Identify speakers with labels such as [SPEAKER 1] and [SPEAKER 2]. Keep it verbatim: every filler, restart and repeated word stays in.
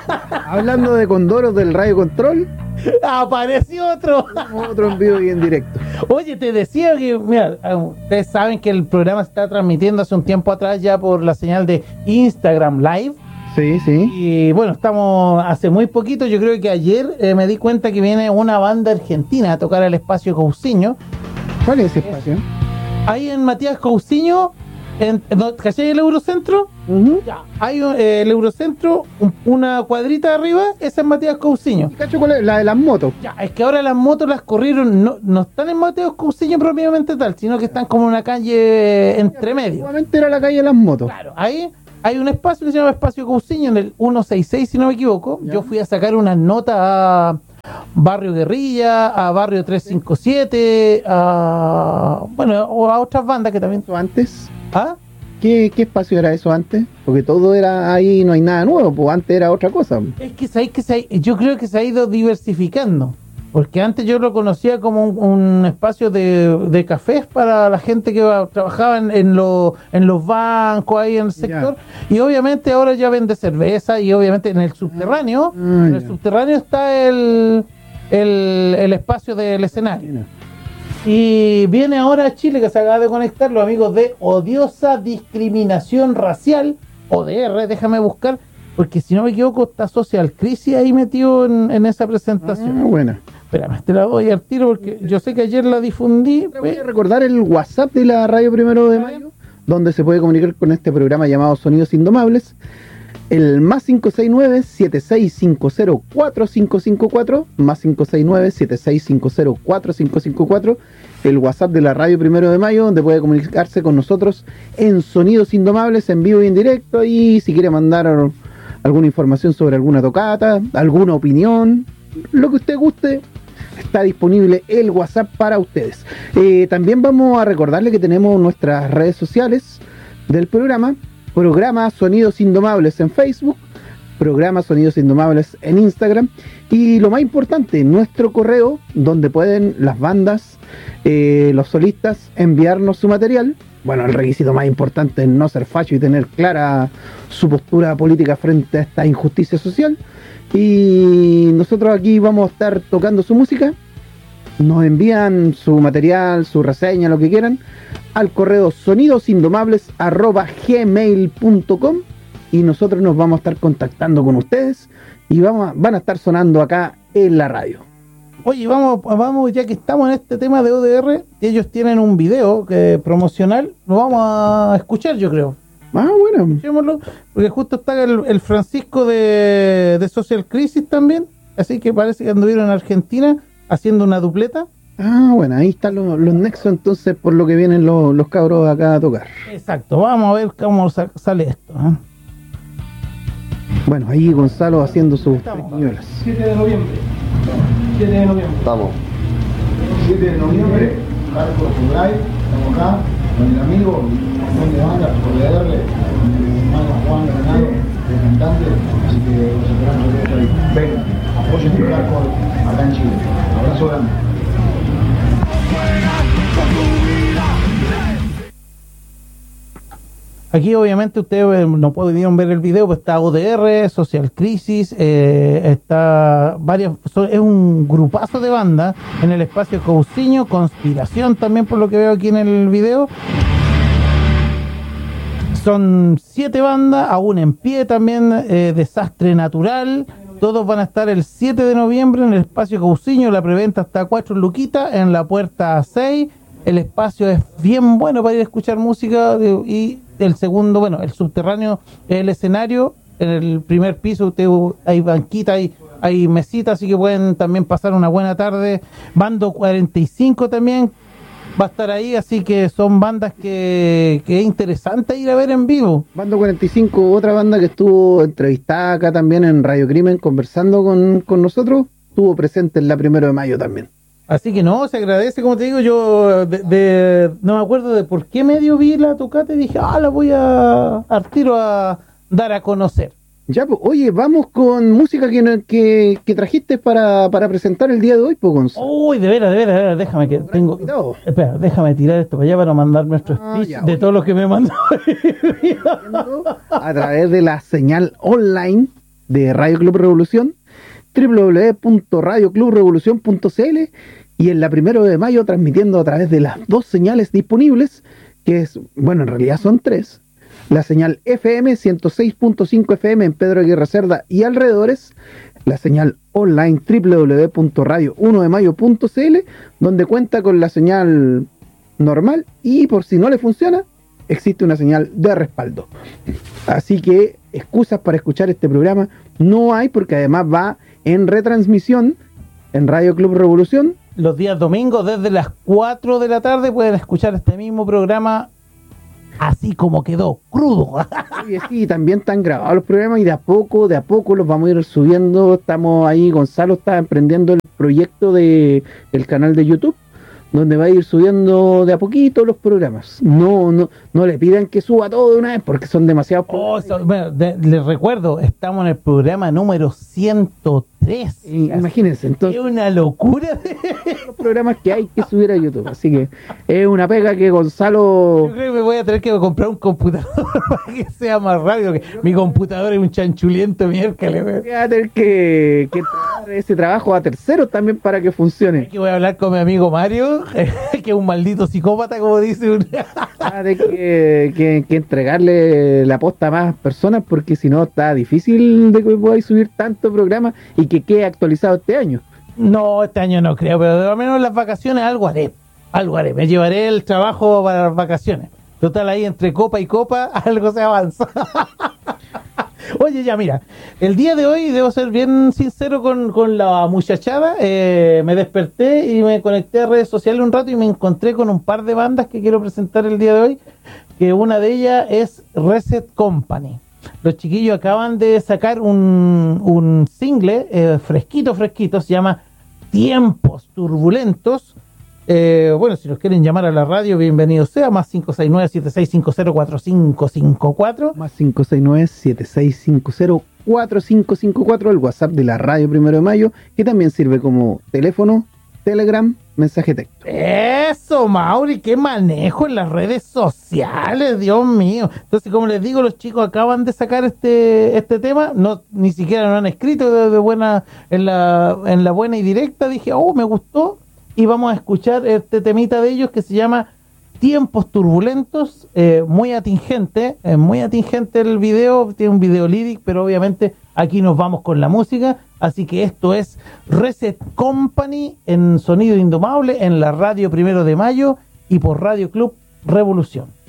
[SPEAKER 1] Hablando de condoros del Radio Control,
[SPEAKER 2] apareció otro.
[SPEAKER 1] Otro en vivo y en directo.
[SPEAKER 2] Oye, te decía que, mira, ustedes saben que el programa se está transmitiendo hace un tiempo atrás ya por la señal de Instagram Live.
[SPEAKER 1] Sí, sí.
[SPEAKER 2] Y bueno, estamos hace muy poquito, yo creo que ayer eh, me di cuenta que viene una banda argentina a tocar al Espacio Cousiño.
[SPEAKER 1] ¿Cuál es ese espacio?
[SPEAKER 2] Ahí en Matías Cousiño, en, ¿cachai el Eurocentro?
[SPEAKER 1] Uh-huh.
[SPEAKER 2] Ya, hay eh, el Eurocentro, un, una cuadrita arriba, esa es Matías Cousiño.
[SPEAKER 1] ¿Cacho cuál es? La de las motos.
[SPEAKER 2] Ya, es que ahora las motos las corrieron, no, no están en Matías Cousiño propiamente tal, sino que están como en una calle entre medio.
[SPEAKER 1] Nuevamente era la calle de las motos.
[SPEAKER 2] Claro, ahí hay un espacio que se llama Espacio Cousiño en el ciento sesenta y seis, si no me equivoco. Ya. Yo fui a sacar unas notas a Barrio Guerrilla, a Barrio trescientos cincuenta y siete, a, bueno, o a otras bandas que también...
[SPEAKER 1] ¿Antes?
[SPEAKER 2] ¿Ah?
[SPEAKER 1] ¿Qué, ¿Qué espacio era eso antes? Porque todo era ahí, no hay nada nuevo, pues antes era otra cosa.
[SPEAKER 2] Es que, ¿sabes que se ha, yo creo que se ha ido diversificando. Porque antes yo lo conocía como un, un espacio de, de cafés para la gente que va, trabajaba en, en, lo, en los bancos, ahí en el sector. Yeah. Y obviamente ahora ya vende cerveza y obviamente en el subterráneo, ah, en el yeah. subterráneo está el, el, el espacio del escenario. Yeah. Y viene ahora a Chile, que se acaba de conectar, los amigos de Odiosa Discriminación Racial, O D R, déjame buscar, porque si no me equivoco está Social Crisis ahí metido en, en esa presentación.
[SPEAKER 1] Ah, buena.
[SPEAKER 2] Espérame, te la doy al tiro porque yo sé que ayer la difundí.
[SPEAKER 1] Voy a recordar el WhatsApp de la Radio Primero de Mayo, donde se puede comunicar con este programa llamado Sonidos Indomables. El más cinco seis nueve, siete seis cinco cero, cuatro cinco cinco cuatro, más cinco seis nueve, siete seis cinco cero, cuatro cinco cinco cuatro, el WhatsApp de la Radio Primero de Mayo, donde puede comunicarse con nosotros en Sonidos Indomables, en vivo y en directo, y si quiere mandar alguna información sobre alguna tocata, alguna opinión, lo que usted guste, está disponible el WhatsApp para ustedes. Eh, también vamos a recordarle que tenemos nuestras redes sociales del programa, programa Sonidos Indomables en Facebook, programa Sonidos Indomables en Instagram, y lo más importante, nuestro correo, donde pueden las bandas, eh, los solistas, enviarnos su material. Bueno, el requisito más importante es no ser facho y tener clara su postura política frente a esta injusticia social. Y nosotros aquí vamos a estar tocando su música. Nos envían su material, su reseña, lo que quieran, al correo sonidosindomables arroba gmail punto com, y nosotros nos vamos a estar contactando con ustedes y vamos a, van a estar sonando acá en la radio.
[SPEAKER 2] Oye, vamos, vamos ya que estamos en este tema de O D R, ellos tienen un video que, promocional, lo vamos a escuchar, yo creo.
[SPEAKER 1] Ah, bueno.
[SPEAKER 2] Escuchémoslo, porque justo está el, el Francisco de, de Social Crisis también, así que parece que anduvieron en Argentina haciendo una dupleta.
[SPEAKER 1] Ah, bueno, ahí están los, los nexos entonces por lo que vienen los, los cabros acá a tocar.
[SPEAKER 2] Exacto, vamos a ver cómo sale esto, ¿eh?
[SPEAKER 1] Bueno, ahí Gonzalo haciendo sus triquiñuelas.
[SPEAKER 2] siete de noviembre. siete de noviembre.
[SPEAKER 3] Estamos. siete de noviembre, Hardcore for Live, estamos acá con el amigo, de banda, por leerle, mi hermano Juan Granado, el cantante, así que los esperamos todos ahí. Vengan, apoyen el Hardcore acá en Chile. Abrazo grande.
[SPEAKER 2] Aquí obviamente ustedes no pudieron ver el video, pues está O D R, Social Crisis, eh, está varias, es un grupazo de bandas en el Espacio Cousiño, Conspiración también por lo que veo aquí en el video. Son siete bandas, aún en pie también, eh, Desastre Natural. Todos van a estar el siete de noviembre en el Espacio Cousiño, la preventa está a cuatro luquitas, en la puerta seis. El espacio es bien bueno para ir a escuchar música, y el segundo, bueno, el subterráneo es el escenario. En el primer piso usted, hay banquita, hay, hay mesitas, así que pueden también pasar una buena tarde. Bando cuarenta y cinco también va a estar ahí, así que son bandas que, que es interesante ir a ver en vivo.
[SPEAKER 1] Bando cuarenta y cinco, otra banda que estuvo entrevistada acá también en Radio Crimen, conversando con, con nosotros, estuvo presente en la primero de mayo también.
[SPEAKER 2] Así que no, se agradece, como te digo, yo de, de, no me acuerdo de por qué medio vi la tocata y dije, ah, la voy a al tiro a dar a conocer.
[SPEAKER 1] Ya, pues, oye, vamos con música que, que, que trajiste para, para presentar el día de hoy, pues, Gonzalo.
[SPEAKER 2] Uy, de veras, de veras, de veras, déjame que tengo... Espera, déjame tirar esto para allá para mandar nuestro speech ah, ya, de todo lo que me mandó.
[SPEAKER 1] A través de la señal online de Radio Club Revolución, doble u doble u doble u punto radio club revolución punto c l, y en la primero de mayo transmitiendo a través de las dos señales disponibles, que es, bueno, en realidad son tres, la señal F M ciento seis punto cinco F M en Pedro Aguirre Cerda y alrededores, la señal online doble u doble u doble u punto radio uno de mayo punto c l, donde cuenta con la señal normal y por si no le funciona, existe una señal de respaldo. Así que excusas para escuchar este programa no hay, porque además va en retransmisión en Radio Club Revolución.
[SPEAKER 2] Los días domingos desde las cuatro de la tarde pueden escuchar este mismo programa así como quedó, crudo.
[SPEAKER 1] Oye, sí, también están grabados los programas y de a poco, de a poco los vamos a ir subiendo. Estamos ahí, Gonzalo está emprendiendo el proyecto de el canal de YouTube, donde va a ir subiendo de a poquito los programas. No, no, no le pidan que suba todo de una vez porque son demasiados.
[SPEAKER 2] Oh, so, bueno, de, les recuerdo, estamos en el programa número ciento tres.
[SPEAKER 1] Y, imagínense, entonces.
[SPEAKER 2] Es una locura de
[SPEAKER 1] los programas que hay que subir a YouTube. Así que es una pega que Gonzalo.
[SPEAKER 2] Yo creo que me voy a tener que comprar un computador para que sea más rápido. Que mi computador es un chanchuliento miércoles.
[SPEAKER 1] Voy a tener que, que traer ese trabajo a terceros también para que funcione.
[SPEAKER 2] Aquí voy a hablar con mi amigo Mario, que es un maldito psicópata, como dice un...
[SPEAKER 1] Va a tener que, que, que entregarle la posta a más personas, porque si no está difícil de que podáis subir tantos programas y que quede actualizado este año.
[SPEAKER 2] No, este año no creo, pero al menos en las vacaciones algo haré. Algo haré. Me llevaré el trabajo para las vacaciones. Total, ahí entre copa y copa algo se avanza. Oye, ya mira, el día de hoy debo ser bien sincero con, con la muchachada. Eh, me desperté y me conecté a redes sociales un rato y me encontré con un par de bandas que quiero presentar el día de hoy, que una de ellas es Reset Company. Los chiquillos acaban de sacar un, un single eh, fresquito, fresquito, se llama Tiempos Turbulentos. Eh, bueno, si nos quieren llamar a la radio, bienvenido sea, más cinco seis nueve, siete seis cinco cero, cuatro cinco cinco cuatro.
[SPEAKER 1] Más cinco seis nueve, siete seis cinco cero, cuatro cinco cinco cuatro, el WhatsApp de la radio Primero de Mayo, que también sirve como teléfono, Telegram, mensaje texto.
[SPEAKER 2] Eso, Mauri, qué manejo en las redes sociales, Dios mío. Entonces, como les digo, los chicos acaban de sacar este este tema, no ni siquiera lo han escrito de, de buena en la en la buena y directa. Dije, oh, me gustó, y vamos a escuchar este temita de ellos que se llama Tiempos Turbulentos, eh, muy atingente, eh, muy atingente el video, tiene un video líric, pero obviamente aquí nos vamos con la música, así que esto es Reset Company en Sonido Indomable, en la radio Primero de Mayo y por Radio Club Revolución.